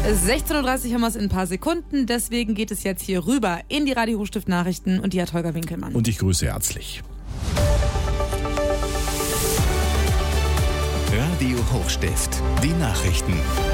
16.30 Uhr haben wir es in ein paar Sekunden, deswegen geht es jetzt hier rüber in die Radio Hochstift Nachrichten und die hat Holger Winkelmann. Und ich grüße herzlich. Radio Hochstift, die Nachrichten.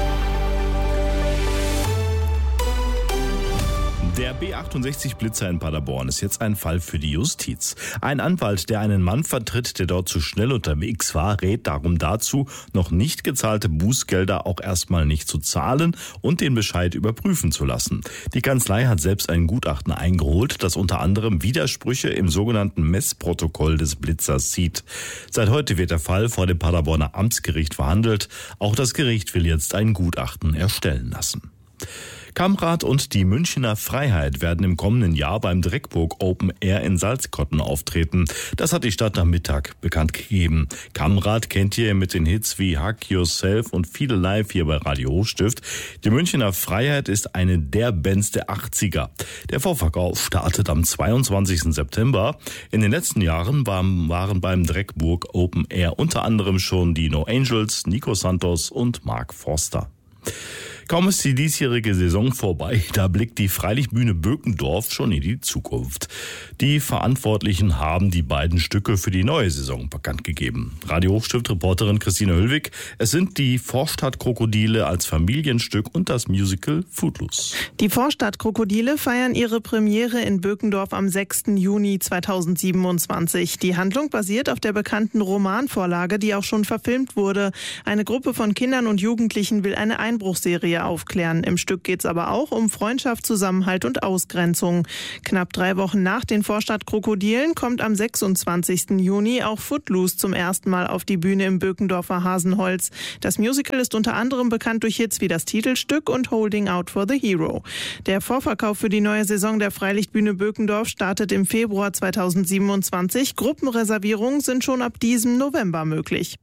Der B68 Blitzer in Paderborn ist jetzt ein Fall für die Justiz. Ein Anwalt, der einen Mann vertritt, der dort zu schnell unterwegs war, rät darum dazu, noch nicht gezahlte Bußgelder auch erstmal nicht zu zahlen und den Bescheid überprüfen zu lassen. Die Kanzlei hat selbst ein Gutachten eingeholt, das unter anderem Widersprüche im sogenannten Messprotokoll des Blitzers sieht. Seit heute wird der Fall vor dem Paderborner Amtsgericht verhandelt. Auch das Gericht will jetzt ein Gutachten erstellen lassen. Kamrad und die Münchner Freiheit werden im kommenden Jahr beim Dreckburg Open Air in Salzkotten auftreten. Das hat die Stadt am Mittag bekannt gegeben. Kamrad kennt ihr mit den Hits wie Hack Yourself und viele live hier bei Radio Hochstift. Die Münchner Freiheit ist eine der Bands der 80er. Der Vorverkauf startet am 22. September. In den letzten Jahren waren beim Dreckburg Open Air unter anderem schon die No Angels, Nico Santos und Mark Forster. Kaum ist die diesjährige Saison vorbei, da blickt die Freilichtbühne Bökendorf schon in die Zukunft. Die Verantwortlichen haben die beiden Stücke für die neue Saison bekannt gegeben. Radio Hochstift-Reporterin Christine Höllwig, es sind die Vorstadtkrokodile als Familienstück und das Musical Footloose. Die Vorstadtkrokodile feiern ihre Premiere in Bökendorf am 6. Juni 2027. Die Handlung basiert auf der bekannten Romanvorlage, die auch schon verfilmt wurde. Eine Gruppe von Kindern und Jugendlichen will eine Einbruchsserie aufklären. Im Stück geht es aber auch um Freundschaft, Zusammenhalt und Ausgrenzung. Knapp 3 Wochen nach den Vorstadtkrokodilen kommt am 26. Juni auch Footloose zum ersten Mal auf die Bühne im Bökendorfer Hasenholz. Das Musical ist unter anderem bekannt durch Hits wie das Titelstück und Holding Out for the Hero. Der Vorverkauf für die neue Saison der Freilichtbühne Bökendorf startet im Februar 2027. Gruppenreservierungen sind schon ab diesem November möglich.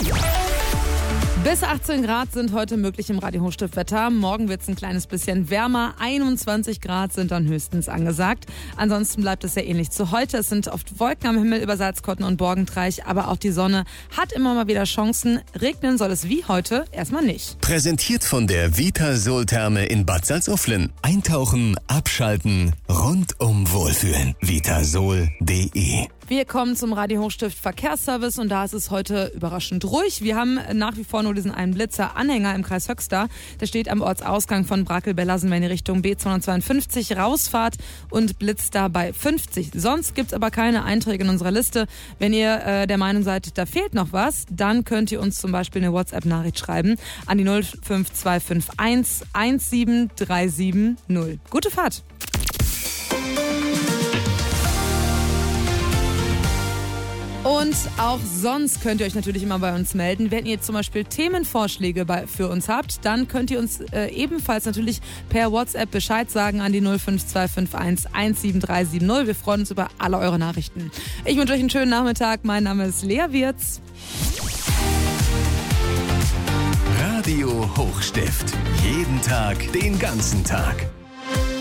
Bis 18 Grad sind heute möglich im Radio Hochstift-Wetter. Morgen wird es ein kleines bisschen wärmer. 21 Grad sind dann höchstens angesagt. Ansonsten bleibt es sehr ähnlich zu heute. Es sind oft Wolken am Himmel über Salzkotten und Borgentreich, aber auch die Sonne hat immer mal wieder Chancen. Regnen soll es wie heute erstmal nicht. Präsentiert von der Vitasol-Therme in Bad Salzuflen. Eintauchen, abschalten, rundum wohlfühlen. Vitasol.de. Wir kommen zum Radio Hochstift Verkehrsservice und da ist es heute überraschend ruhig. Wir haben nach wie vor nur diesen einen Blitzer-Anhänger im Kreis Höxter. Der steht am Ortsausgang von Brakel-Bellersen, wenn ihr Richtung B252 rausfahrt und blitzt da bei 50. Sonst gibt's aber keine Einträge in unserer Liste. Wenn ihr der Meinung seid, da fehlt noch was, dann könnt ihr uns zum Beispiel eine WhatsApp-Nachricht schreiben an die 05251 17370. Gute Fahrt! Und auch sonst könnt ihr euch natürlich immer bei uns melden. Wenn ihr zum Beispiel Themenvorschläge für uns habt, dann könnt ihr uns ebenfalls natürlich per WhatsApp Bescheid sagen an die 05251 17370. Wir freuen uns über alle eure Nachrichten. Ich wünsche euch einen schönen Nachmittag. Mein Name ist Lea Wirz. Radio Hochstift. Jeden Tag, den ganzen Tag.